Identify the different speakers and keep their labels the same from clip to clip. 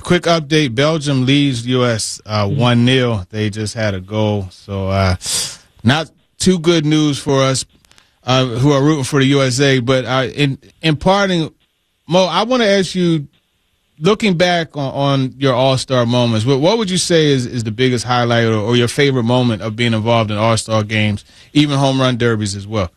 Speaker 1: quick update. Belgium leads U.S. 1-0. They just had a goal. So not too good news for us who are rooting for the USA. But in parting, Mo, I want to ask you, looking back on your All-Star moments, what would you say is the biggest highlight or your favorite moment of being involved in All-Star games, even home run derbies as well?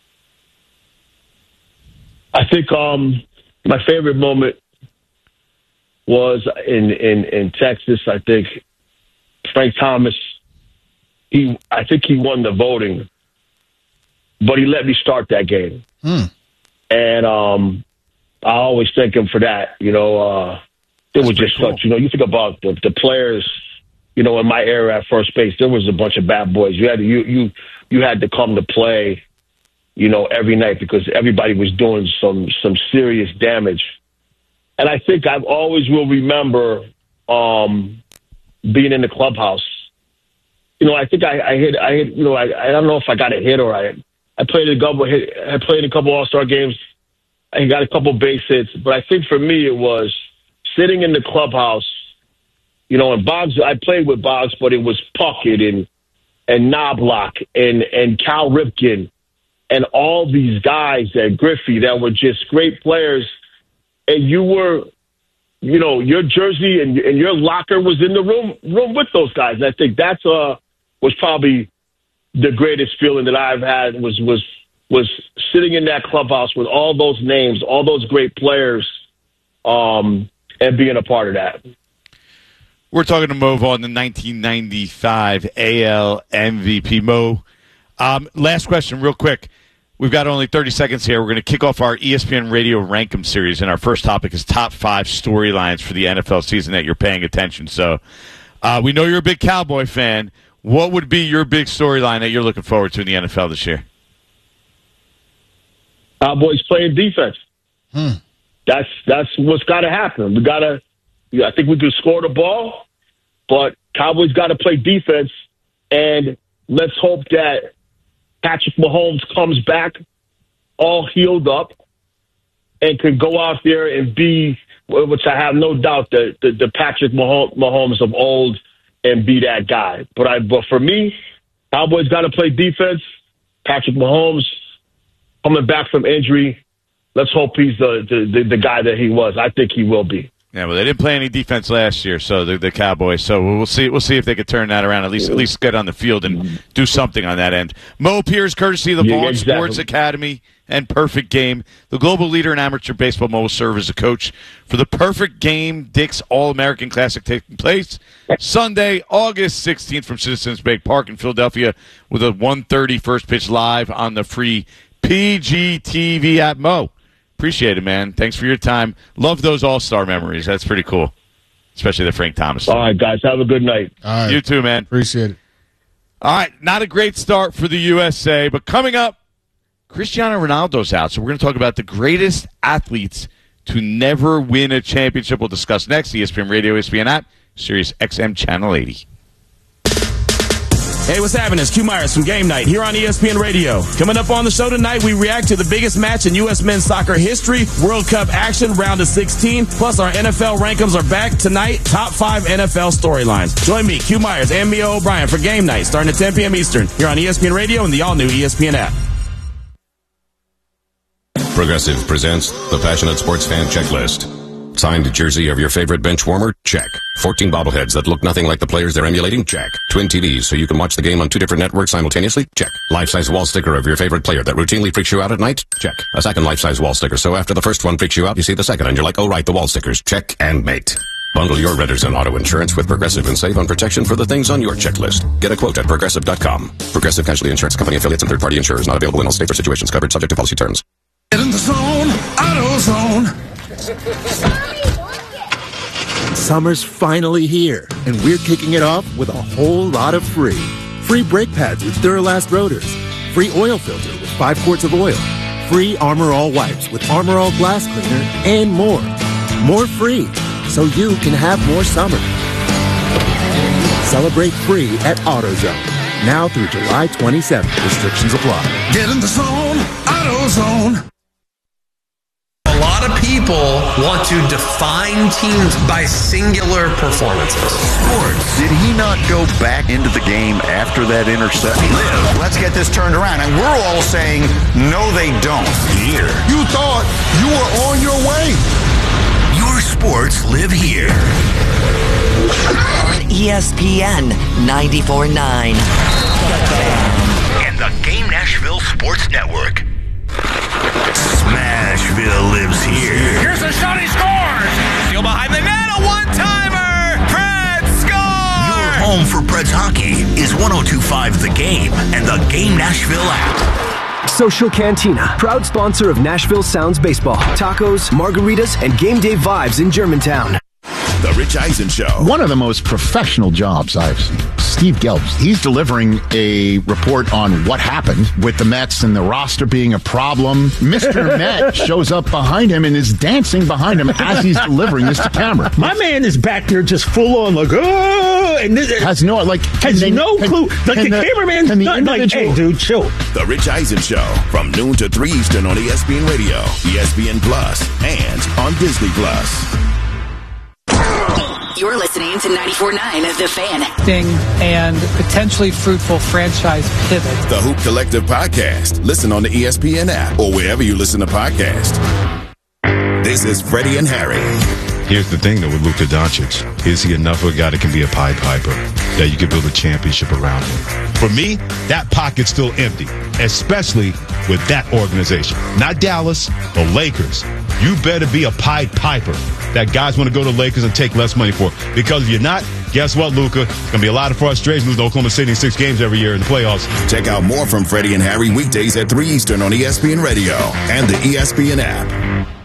Speaker 2: I think my favorite moment was in Texas. I think Frank Thomas, I think he won the voting, but he let me start that game. And I always thank him for that. It was just cool. Such, you think about the players, in my era at first base, there was a bunch of bad boys. You had to come to play, every night because everybody was doing some serious damage. And I think I always will remember being in the clubhouse. I think I hit. I don't know if I got a hit or I played a couple. I played a couple All-Star games. I got a couple base hits, but I think for me it was sitting in the clubhouse. And Boggs. I played with Boggs, but it was Puckett and Knobloch and Cal Ripken and all these guys at Griffey that were just great players. And you were, your jersey and your locker was in the room with those guys. And I think that's was probably the greatest feeling that I've had was sitting in that clubhouse with all those names, all those great players, and being a part of that.
Speaker 3: We're talking to Mo Vaughn, the 1995 AL MVP. Mo, last question real quick. We've got only 30 seconds here. We're going to kick off our ESPN Radio Rankem series, and our first topic is top 5 storylines for the NFL season that you're paying attention. So we know you're a big Cowboy fan. What would be your big storyline that you're looking forward to in the NFL this year?
Speaker 2: Cowboys playing defense. That's what's got to happen. I think we can score the ball, but Cowboys got to play defense, and let's hope that Patrick Mahomes comes back all healed up and can go out there and be, which I have no doubt, the Patrick Mahomes of old and be that guy. But for me, Cowboys got to play defense. Patrick Mahomes coming back from injury. Let's hope he's the guy that he was. I think he will be.
Speaker 3: Yeah, well, they didn't play any defense last year, so the Cowboys. So we'll see if they could turn that around. At least get on the field and do something on that end. Mo Pierce, courtesy of the Vaughn Sports Academy and Perfect Game, the global leader in amateur baseball. Mo will serve as a coach for the Perfect Game Dick's All-American Classic taking place Sunday, August 16th from Citizens Bank Park in Philadelphia with a 1:30 first pitch live on the free PGTV app. Mo, appreciate it, man. Thanks for your time. Love those All-Star memories. That's pretty cool, especially the Frank Thomas.
Speaker 2: All right, guys. Have a good night.
Speaker 1: All right.
Speaker 3: You too, man.
Speaker 1: Appreciate it.
Speaker 3: All right, not a great start for the USA, but coming up, Cristiano Ronaldo's out, so we're going to talk about the greatest athletes to never win a championship. We'll discuss next. ESPN Radio, ESPN app, Sirius XM Channel 80.
Speaker 4: Hey, what's happening? It's Q Myers from Game Night here on ESPN Radio. Coming up on the show tonight, we react to the biggest match in U.S. men's soccer history, World Cup action, round of 16. Plus, our NFL rankings are back tonight. Top 5 NFL storylines. Join me, Q Myers, and Mia O'Brien for Game Night, starting at 10 p.m. Eastern here on ESPN Radio and the all-new ESPN app.
Speaker 5: Progressive presents the Passionate Sports Fan Checklist. Signed jersey of your favorite bench warmer? Check. 14 bobbleheads that look nothing like the players they're emulating? Check. Twin TVs so you can watch the game on 2 different networks simultaneously? Check. Life-size wall sticker of your favorite player that routinely freaks you out at night? Check. A second life-size wall sticker so after the first one freaks you out, you see the second and you're like, oh right, the wall stickers. Check and mate. Bundle your renters and auto insurance with Progressive and save on protection for the things on your checklist. Get a quote at Progressive.com. Progressive Casualty Insurance Company affiliates and third-party insurers not available in all states or situations covered subject to policy terms.
Speaker 6: Get in the zone, AutoZone.
Speaker 7: Summer's finally here, and we're kicking it off with a whole lot of free. Free brake pads with Duralast rotors. Free oil filter with 5 quarts of oil. Free Armor All wipes with Armor All glass cleaner, and more. More free, so you can have more summer. Celebrate free at AutoZone. Now through July 27th. Restrictions apply.
Speaker 6: Get in the zone, AutoZone.
Speaker 8: lot of people want to define teams by singular performances.
Speaker 9: Sports. Did he not go back into the game after that interception?
Speaker 10: Let's get this turned around. And we're all saying, no, they don't.
Speaker 9: Here.
Speaker 6: You thought you were on your way.
Speaker 10: Your sports live here.
Speaker 11: On ESPN 94.9.
Speaker 10: And the Game Nashville Sports Network. Smashville lives here.
Speaker 12: Here's the shot, he scores! Steal behind the net, a one-timer! Preds score!
Speaker 10: Your home for Preds hockey is 102.5 The Game and the Game Nashville app.
Speaker 13: Social Cantina, proud sponsor of Nashville Sounds Baseball, tacos, margaritas, and game day vibes in Germantown.
Speaker 14: The Rich Eisen Show.
Speaker 15: One of the most professional jobs I've seen. Steve Gelbs. He's delivering a report on what happened with the Mets and the roster being a problem. Mr. Met shows up behind him and is dancing behind him as he's delivering this to camera.
Speaker 16: My man is back there just full on like, oh, and
Speaker 15: has no clue.
Speaker 16: Like the cameraman's not like, hey, dude, chill.
Speaker 14: The Rich Eisen Show from noon to 3 Eastern on ESPN Radio, ESPN Plus, and on Disney Plus.
Speaker 17: You're listening to 94.9 The Fan.
Speaker 18: And potentially fruitful franchise pivot.
Speaker 14: The Hoop Collective Podcast. Listen on the ESPN app or wherever you listen to podcasts. This is Freddie and Harry.
Speaker 19: Here's the thing, though, with Luka Doncic. Is he enough of a guy that can be a Pied Piper, that you can build a championship around him? For me, that pocket's still empty, especially with that organization. Not Dallas, the Lakers. You better be a Pied Piper that guys want to go to Lakers and take less money for. Because if you're not, guess what, Luka? It's going to be a lot of frustration losing Oklahoma City in 6 games every year in the playoffs.
Speaker 14: Check out more from Freddie and Harry weekdays at 3 Eastern on ESPN Radio and the ESPN app.